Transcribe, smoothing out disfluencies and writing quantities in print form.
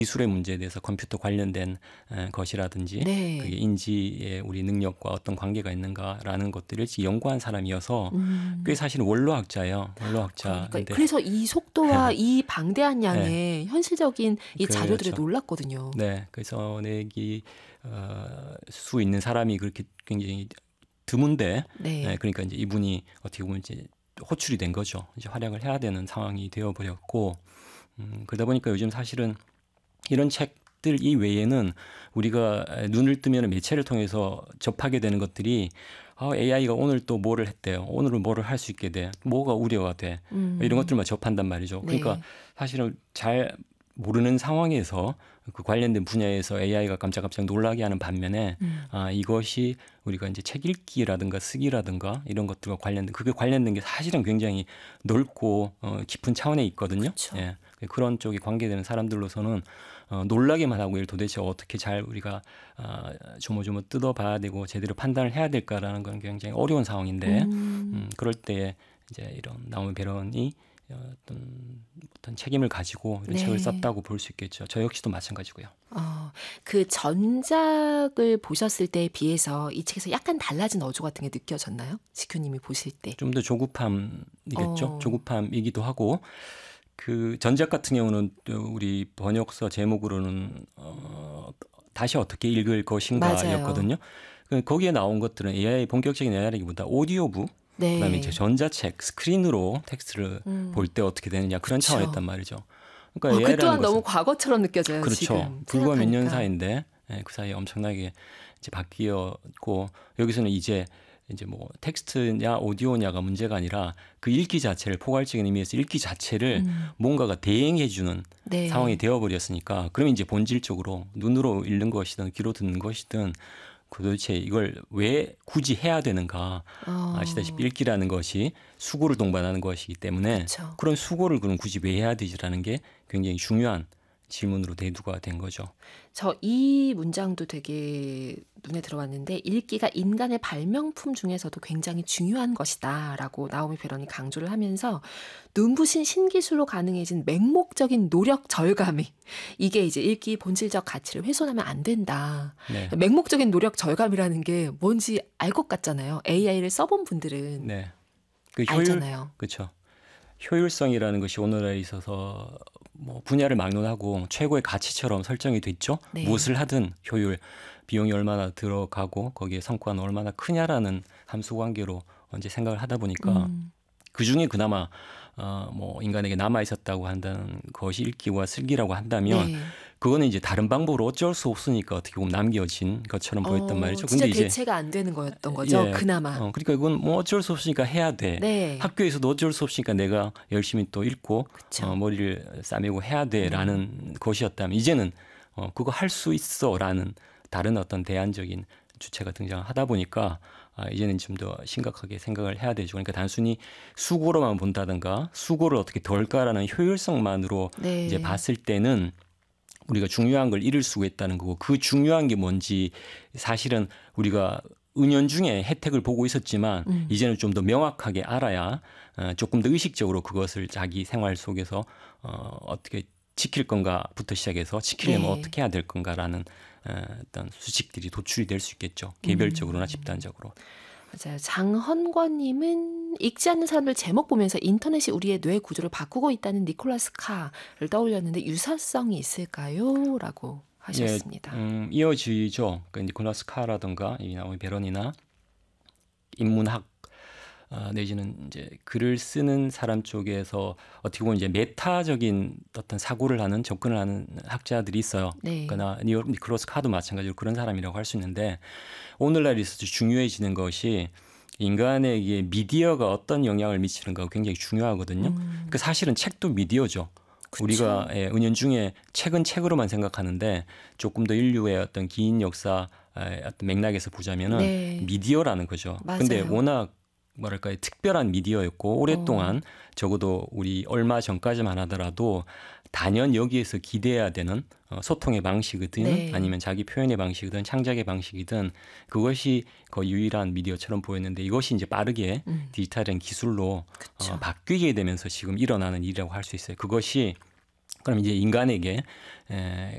기술의 문제에 대해서 컴퓨터 관련된 것이라든지 그게 네. 인지의 우리 능력과 어떤 관계가 있는가라는 것들을 연구한 사람이어서 꽤 사실 원로학자예요. 그러니까 원로학자인데 그래서 이 속도와 이 방대한 네, 양의 현실적인 이 자료들에 그렇죠. 놀랐거든요. 네, 그래서 내기 수 있는 사람이 그렇게 굉장히 드문데, 네. 그러니까 이제 이분이 어떻게 보면 이제 호출이 된 거죠. 이제 활약을 해야 되는 상황이 되어버렸고, 그러다 보니까 요즘 사실은 이런 책들 이외에는 우리가 눈을 뜨면 매체를 통해서 접하게 되는 것들이 AI가 오늘 또 뭐를 했대요. 오늘은 뭐를 할 수 있게 돼. 뭐가 우려가 돼. 이런 음. 것들만 접한단 말이죠. 그러니까 네. 사실은 잘 모르는 상황에서 그 관련된 분야에서 AI가 깜짝깜짝 놀라게 하는 반면에 이것이 우리가 이제 책 읽기라든가 쓰기라든가 이런 것들과 관련된 그게 관련된 게 사실은 굉장히 넓고 깊은 차원에 있거든요. 그쵸. 예. 그런 쪽이 관계되는 사람들로서는 놀라기만 하고 이걸 도대체 어떻게 잘 우리가 조모조모 뜯어봐야 되고 제대로 판단을 해야 될까라는 건 굉장히 어려운 상황인데 그럴 때 이제 이런 나오미 베런이 어떤 책임을 가지고 이런 책을 네. 썼다고 볼 수 있겠죠. 저 역시도 마찬가지고요. 그 전작을 보셨을 때에 비해서 이 책에서 약간 달라진 어조 같은 게 느껴졌나요? 지큐님이 보실 때. 좀 더 조급함이겠죠. 어. 조급함이기도 하고 그 전작 같은 경우는 또 우리 번역서 제목으로는 다시 어떻게 읽을 맞아요. 것인가였거든요. 거기에 나온 것들은 AI 본격적인 AI라기보다 오디오북 그다음에 이제 네. 전자책 스크린으로 텍스트를 볼 때 어떻게 되느냐 그런 그쵸. 차원이었단 말이죠. 그러니까 그 AI라는 또한 너무 것은 과거처럼 느껴져요, 그렇죠. 지금 불과 몇 년 생각하니까. 사이인데 그 사이에 엄청나게 이제 바뀌었고 여기서는 이제 뭐 텍스트냐 오디오냐가 문제가 아니라 그 읽기 자체를 포괄적인 의미에서 읽기 자체를 뭔가가 대행해주는 네. 상황이 되어버렸으니까 그러면 이제 본질적으로 눈으로 읽는 것이든 귀로 듣는 것이든 도대체 이걸 왜 굳이 해야 되는가. 아시다시피 읽기라는 것이 수고를 동반하는 것이기 때문에 그쵸. 그런 수고를 그럼 굳이 왜 해야 되지라는 게 굉장히 중요한 질문으로 대두가 된 거죠. 저 이 문장도 되게 눈에 들어왔는데 읽기가 인간의 발명품 중에서도 굉장히 중요한 것이다라고 나오미 베런이 강조를 하면서 눈부신 신기술로 가능해진 맹목적인 노력 절감이 이게 이제 읽기 본질적 가치를 훼손하면 안 된다. 네. 맹목적인 노력 절감이라는 게 뭔지 알 것 같잖아요. AI를 써본 분들은 네. 그 알잖아요. 그렇죠. 효율성이라는 것이 오늘날에 있어서 뭐 분야를 막론하고 최고의 가치처럼 설정이 됐죠. 네. 무엇을 하든 효율, 비용이 얼마나 들어가고 거기에 성과는 얼마나 크냐라는 함수 관계로 이제 생각을 하다 보니까 그 중에 그나마 뭐 인간에게 남아 있었다고 한다는 것이 읽기와 쓰기라고 한다면 네. 그거는 이제 다른 방법으로 어쩔 수 없으니까 어떻게 보면 남겨진 것처럼 보였단 말이죠. 진짜 근데 이제 대체가 안 되는 거였던 거죠. 예, 그나마. 그러니까 이건 뭐 어쩔 수 없으니까 해야 돼. 네. 학교에서도 어쩔 수 없으니까 내가 열심히 또 읽고 그쵸. 머리를 싸매고 해야 돼라는 것이었다면 이제는 그거 할 수 있어라는 다른 어떤 대안적인 주체가 등장하다 보니까 이제는 좀 더 심각하게 생각을 해야 되죠. 그러니까 단순히 수고로만 본다든가 수고를 어떻게 덜까라는 효율성만으로 네. 이제 봤을 때는 우리가 중요한 걸 잃을 수가 있다는 거고 그 중요한 게 뭔지 사실은 우리가 은연중에 혜택을 보고 있었지만 이제는 좀 더 명확하게 알아야 조금 더 의식적으로 그것을 자기 생활 속에서 어떻게 지킬 건가부터 시작해서 지키려면 네. 어떻게 해야 될 건가라는 어떤 수칙들이 도출이 될 수 있겠죠. 개별적으로나 집단적으로. 맞아요. 장헌권님은 읽지 않는 사람들 제목 보면서 인터넷이 우리의 뇌 구조를 바꾸고 있다는 니콜라스 카를 떠올렸는데 유사성이 있을까요? 라고 하셨습니다. 이어지죠. 그 니콜라스 카라든가 이 나오미 베런이나 인문학 내지는 이제 글을 쓰는 사람 쪽에서 어떻게 보면 이제 메타적인 어떤 사고를 하는 접근을 하는 학자들이 있어요. 네. 그러나 니콜라스 카도 마찬가지로 그런 사람이라고 할 수 있는데 오늘날 있어서 중요해지는 것이 인간에게 미디어가 어떤 영향을 미치는가 굉장히 중요하거든요. 그 사실은 책도 미디어죠. 그쵸. 우리가 은연중에 책은 책으로만 생각하는데 조금 더 인류의 어떤 긴 역사 어떤 맥락에서 보자면은 네. 미디어라는 거죠. 맞아요. 근데 워낙 뭐랄까요 특별한 미디어였고 오랫동안 적어도 우리 얼마 전까지만 하더라도 단연 여기에서 기대해야 되는 소통의 방식이든 네. 아니면 자기 표현의 방식이든 창작의 방식이든 그것이 거의 유일한 미디어처럼 보였는데 이것이 이제 빠르게 디지털한 기술로 바뀌게 되면서 지금 일어나는 일이라고 할 수 있어요. 그것이 그럼 이제 인간에게